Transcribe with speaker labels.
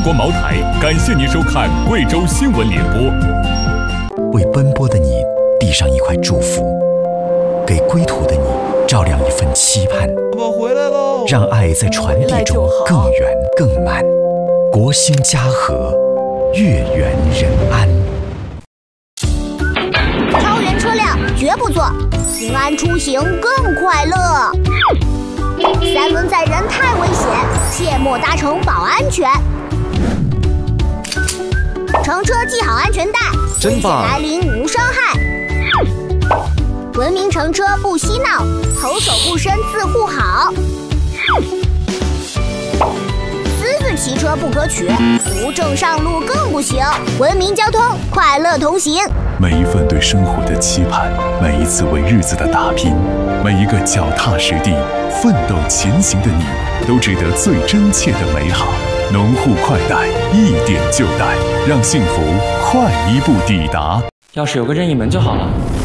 Speaker 1: 国茅台感谢您收看贵州新闻联播。
Speaker 2: 为奔波的你递上一块祝福，给归途的你照亮一份期盼。
Speaker 3: 我回来喽！
Speaker 2: 让爱在传递中更远更满。国兴家和，月圆人安。
Speaker 4: 超员车辆绝不坐，平安出行更快乐。三轮载人太危险，切莫搭乘保安全。乘车系好安全带，
Speaker 3: 真棒！
Speaker 4: 来临无伤害。文明乘车不嬉闹，投手不伸自护好。私自骑车不可取，无证上路更不行。文明交通，快乐同行。
Speaker 1: 每一份对生活的期盼，每一次为日子的打拼，每一个脚踏实地、奋斗前行的你，都值得最真切的美好。农户快贷，一点就贷，让幸福快一步抵达。
Speaker 5: 要是有个任意门就好了。